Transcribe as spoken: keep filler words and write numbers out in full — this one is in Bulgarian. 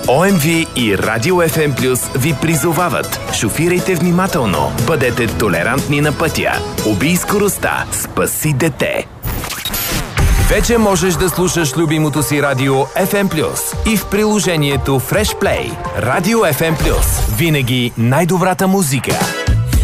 О Ем Ви и Радио Еф Ем Плюс ви призовават. Шофирайте внимателно, бъдете толерантни на пътя. Убий скоростта, спаси дете. Вече можеш да слушаш любимото си радио Еф Ем Плюс и в приложението Fresh Play. Радио Еф Ем Плюс. Винаги най-добрата музика.